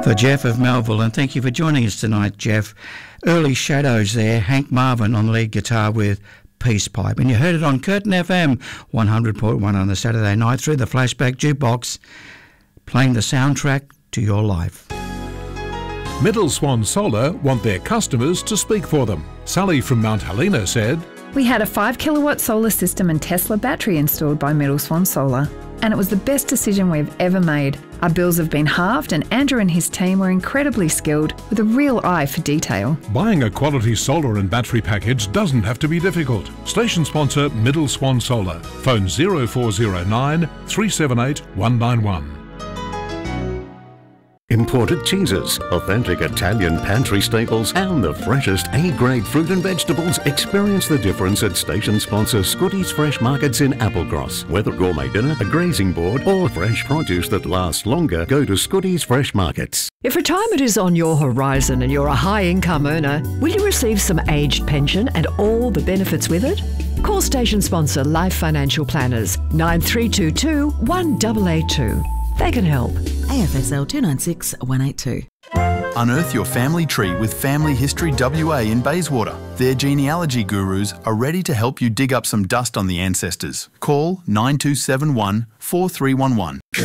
For Jeff of Melville, and thank you for joining us tonight, Jeff. Early Shadows there, Hank Marvin on lead guitar with Peace Pipe. And you heard it on Curtin FM 100.1 on the Saturday night through the Flashback Jukebox, playing the soundtrack to your life. Middle Swan Solar want their customers to speak for them. Sally from Mount Helena said, "We had a 5 kilowatt solar system and Tesla battery installed by Middle Swan Solar, and it was the best decision we've ever made. Our bills have been halved, and Andrew and his team were incredibly skilled with a real eye for detail." buying a quality solar and battery package doesn't have to be difficult. Station sponsor Middle Swan Solar. Phone 0409 378 191. Imported cheeses, authentic Italian pantry staples, and the freshest A-grade fruit and vegetables. Experience the difference at station sponsor Scotty's Fresh Markets in Applecross. Whether gourmet dinner, a grazing board, or fresh produce that lasts longer, go to Scotty's Fresh Markets. If retirement is on your horizon and you're a high-income earner, will you receive some aged pension and all the benefits with it? Call station sponsor Life Financial Planners 9322 1882. They can help. AFSL 296 182. Unearth your family tree with Family History WA in Bayswater. Their genealogy gurus are ready to help you dig up some dust on the ancestors. Call 9271 4311.